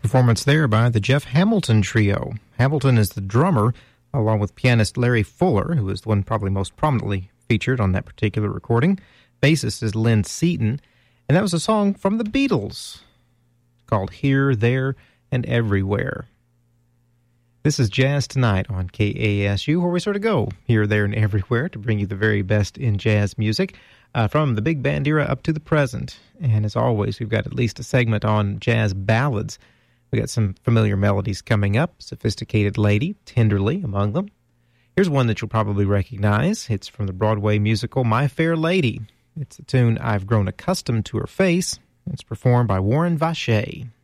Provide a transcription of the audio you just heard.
performance there by the Jeff Hamilton Trio. Hamilton is the drummer, along with pianist Larry Fuller, who is the one probably most prominently featured on that particular recording. Bassist is Lynn Seaton, and that was a song from the Beatles called Here, There, and Everywhere. This is Jazz Tonight on KASU, where we sort of go here, there, and everywhere to bring you the very best in jazz music from the big band era up to the present. And as always, we've got at least a segment on jazz ballads. We got some familiar melodies coming up, Sophisticated Lady, Tenderly among them. Here's one that you'll probably recognize. It's from the Broadway musical My Fair Lady. It's the tune I've Grown Accustomed to Her Face. It's performed by Warren Vacher.